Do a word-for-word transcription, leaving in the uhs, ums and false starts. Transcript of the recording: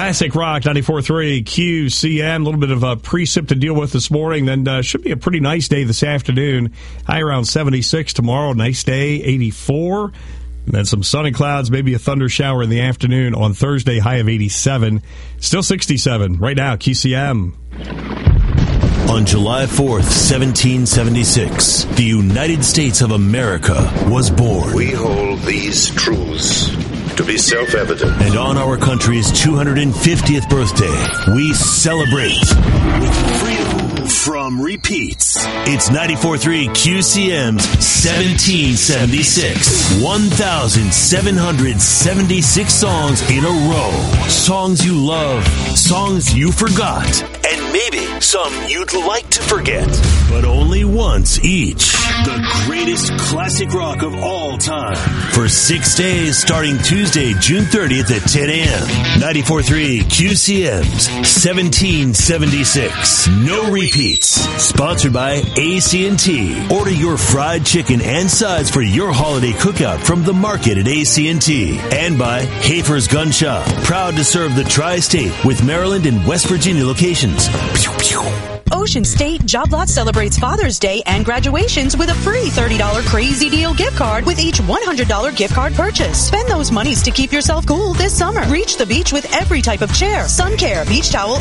Classic Rock ninety-four point three Q C M. A little bit of a precip to deal with this morning. Then uh, should be a pretty nice day this afternoon. High around seventy-six tomorrow. Nice day, eighty-four. And then some sunny clouds, maybe a thunder shower in the afternoon on Thursday, high of eighty-seven. Still sixty-seven right now, Q C M. On July fourth, seventeen seventy-six, the United States of America was born. We hold these truths to be self-evident. And on our country's two hundred fiftieth birthday, we celebrate with freedom from repeats. It's ninety-four point three Q C M's seventeen seventy-six. one thousand seven hundred seventy-six songs in a row. Songs you love, songs you forgot, and maybe some you'd like to forget. But only once each. The greatest classic rock of all time. For six days starting Tuesday, June thirtieth at ten a.m. ninety-four point three Q C M's seventeen seventy-six. No repeats. Sponsored by A C and T. Order your fried chicken and sides for your holiday cookout from the market at A C and T. And by Hafer's Gun Shop. Proud to serve the tri-state with Maryland and West Virginia locations. Pew, pew. Ocean State Job Lot celebrates Father's Day and graduations with a free thirty dollars Crazy Deal gift card with each one hundred dollars gift card purchase. Spend those monies to keep yourself cool this summer. Reach the beach with every type of chair, sun care, beach towel,